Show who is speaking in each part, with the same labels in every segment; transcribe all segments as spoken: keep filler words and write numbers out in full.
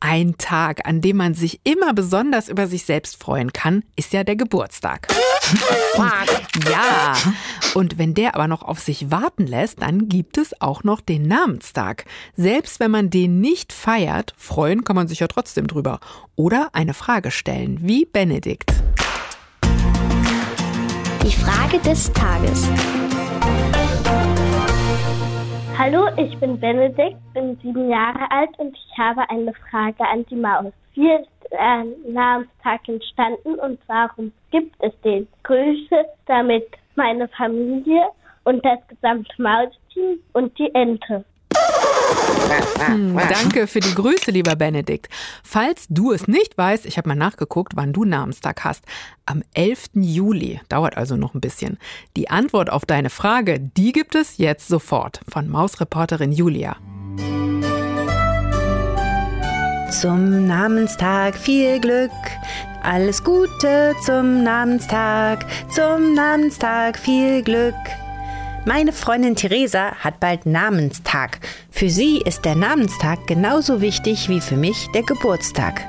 Speaker 1: Ein Tag, an dem man sich immer besonders über sich selbst freuen kann, ist ja der Geburtstag. Ja, und wenn der aber noch auf sich warten lässt, dann gibt es auch noch den Namenstag. Selbst wenn man den nicht feiert, freuen kann man sich ja trotzdem drüber. Oder eine Frage stellen, wie Benedikt.
Speaker 2: Die Frage des Tages.
Speaker 3: Hallo, ich bin Benedikt, bin sieben Jahre alt und ich habe eine Frage an die Maus. Wie ist der Namenstag entstanden und warum gibt es den? Grüße damit meine Familie und das gesamte Mausteam und die Ente.
Speaker 1: Hm, danke für die Grüße, lieber Benedikt. Falls du es nicht weißt, ich habe mal nachgeguckt, wann du Namenstag hast. Am elften Juli, dauert also noch ein bisschen. Die Antwort auf deine Frage, die gibt es jetzt sofort von Mausreporterin Julia.
Speaker 4: Zum Namenstag viel Glück, alles Gute zum Namenstag, zum Namenstag viel Glück. Meine Freundin Theresa hat bald Namenstag. Für sie ist der Namenstag genauso wichtig wie für mich der Geburtstag.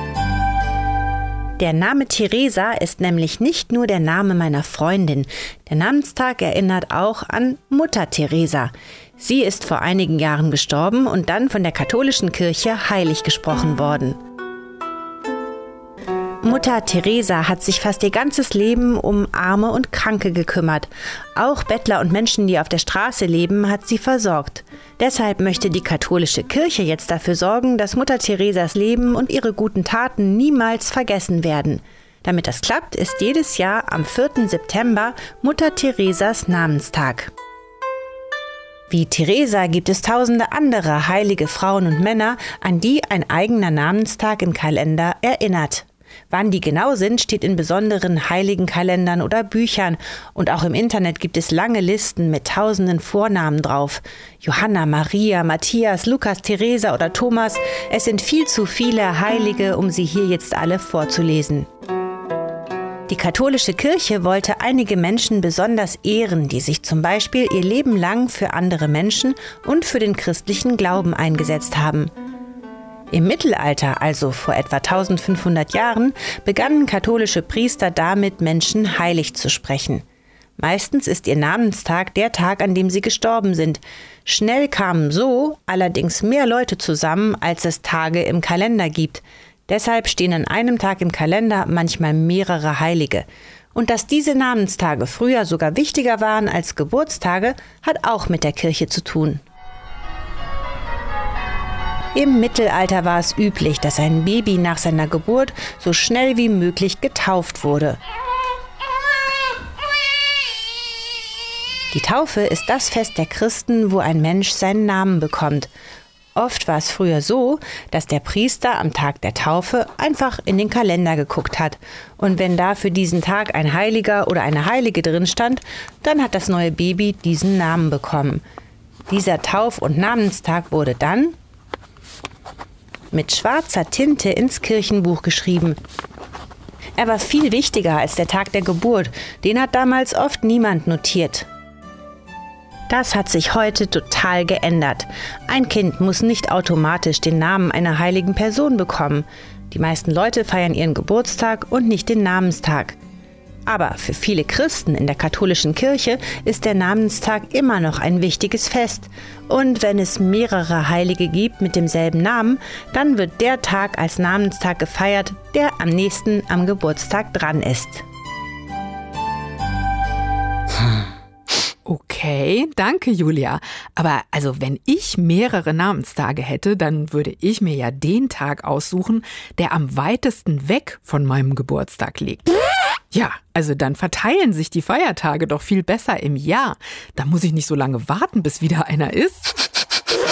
Speaker 4: Der Name Theresa ist nämlich nicht nur der Name meiner Freundin. Der Namenstag erinnert auch an Mutter Teresa. Sie ist vor einigen Jahren gestorben und dann von der katholischen Kirche heilig gesprochen worden. Mutter Teresa hat sich fast ihr ganzes Leben um Arme und Kranke gekümmert. Auch Bettler und Menschen, die auf der Straße leben, hat sie versorgt. Deshalb möchte die katholische Kirche jetzt dafür sorgen, dass Mutter Teresas Leben und ihre guten Taten niemals vergessen werden. Damit das klappt, ist jedes Jahr am vierten September Mutter Teresas Namenstag. Wie Teresa gibt es tausende andere heilige Frauen und Männer, an die ein eigener Namenstag im Kalender erinnert. Wann die genau sind, steht in besonderen Heiligenkalendern oder Büchern. Und auch im Internet gibt es lange Listen mit tausenden Vornamen drauf. Johanna, Maria, Matthias, Lukas, Teresa oder Thomas. Es sind viel zu viele Heilige, um sie hier jetzt alle vorzulesen. Die katholische Kirche wollte einige Menschen besonders ehren, die sich zum Beispiel ihr Leben lang für andere Menschen und für den christlichen Glauben eingesetzt haben. Im Mittelalter, also vor etwa eintausendfünfhundert Jahren, begannen katholische Priester damit, Menschen heilig zu sprechen. Meistens ist ihr Namenstag der Tag, an dem sie gestorben sind. Schnell kamen so allerdings mehr Leute zusammen, als es Tage im Kalender gibt. Deshalb stehen an einem Tag im Kalender manchmal mehrere Heilige. Und dass diese Namenstage früher sogar wichtiger waren als Geburtstage, hat auch mit der Kirche zu tun. Im Mittelalter war es üblich, dass ein Baby nach seiner Geburt so schnell wie möglich getauft wurde. Die Taufe ist das Fest der Christen, wo ein Mensch seinen Namen bekommt. Oft war es früher so, dass der Priester am Tag der Taufe einfach in den Kalender geguckt hat. Und wenn da für diesen Tag ein Heiliger oder eine Heilige drin stand, dann hat das neue Baby diesen Namen bekommen. Dieser Tauf- und Namenstag wurde dann mit schwarzer Tinte ins Kirchenbuch geschrieben. Er war viel wichtiger als der Tag der Geburt. Den hat damals oft niemand notiert. Das hat sich heute total geändert. Ein Kind muss nicht automatisch den Namen einer heiligen Person bekommen. Die meisten Leute feiern ihren Geburtstag und nicht den Namenstag. Aber für viele Christen in der katholischen Kirche ist der Namenstag immer noch ein wichtiges Fest. Und wenn es mehrere Heilige gibt mit demselben Namen, dann wird der Tag als Namenstag gefeiert, der am nächsten am Geburtstag dran ist.
Speaker 1: Okay, danke Julia. Aber also wenn ich mehrere Namenstage hätte, dann würde ich mir ja den Tag aussuchen, der am weitesten weg von meinem Geburtstag liegt. Ja, also dann verteilen sich die Feiertage doch viel besser im Jahr. Da muss ich nicht so lange warten, bis wieder einer ist.